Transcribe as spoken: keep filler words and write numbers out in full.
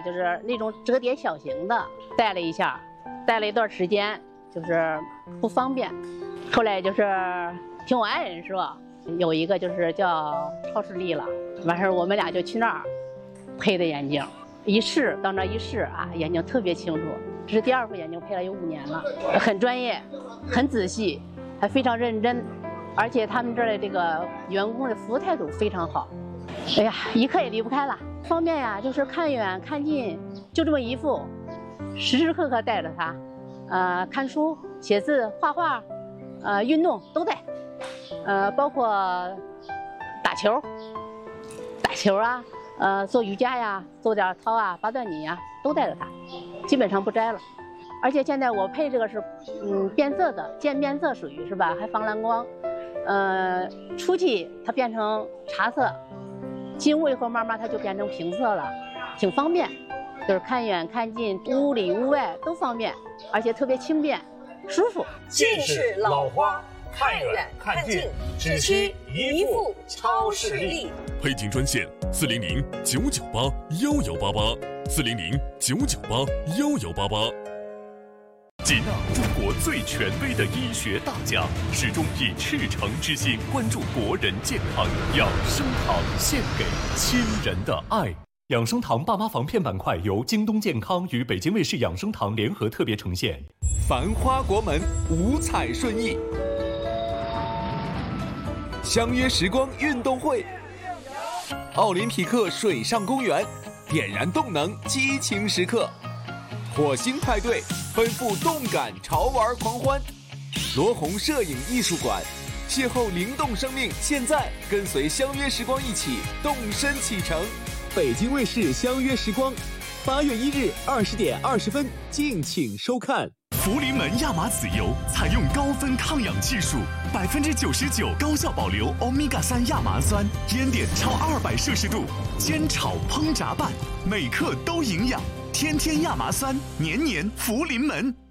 就是那种折叠小型的，戴了一下，戴了一段时间，就是不方便。后来就是听我爱人说，有一个就是叫超视力了，完事儿我们俩就去那儿配的眼镜，一试到那一试啊，眼睛特别清楚。这是第二副眼镜，配了有五年了，很专业，很仔细，还非常认真，而且他们这儿的这个员工的服务态度非常好。哎呀，一刻也离不开了，方便呀，就是看远看近，就这么一副，时时刻刻带着它，呃，看书、写字、画画，呃，运动都带，呃，包括打球、打球啊，呃，做瑜伽呀，做点操啊、八段锦呀，都带着它，基本上不摘了。而且现在我配这个是，嗯，变色的，渐变色属于是吧？还防蓝光，呃，出去它变成茶色。进屋以后，慢慢它就变成平色了，挺方便，就是看远看近，屋里屋外都方便，而且特别轻便，舒服。 近视老花，看远看近，只需一副超视力。 配镜专线：四零零九九八幺幺八八，四零零九九八幺幺八八。吉纳，中国最权威的医学大家，始终以赤诚之心关注国人健康。养生堂献给亲人的爱。养生堂爸妈防骗板块由京东健康与北京卫视养生堂联合特别呈现。 繁花国门，五彩顺意。相约时光运动会，奥林匹克水上公园，点燃动能，激情时刻。火星派对，奔赴动感潮玩狂欢。罗红摄影艺术馆，邂逅灵动生命，现在跟随相约时光一起动身启程。北京卫视相约时光，八月一日二十点二十分，敬请收看。 福临门亚麻籽油采用高分抗氧技术，百分之九十九高效保留欧米伽三亚麻酸，烟点超二百摄氏度，煎炒烹炸拌，每克都营养。天天亚麻酸，年年福临门。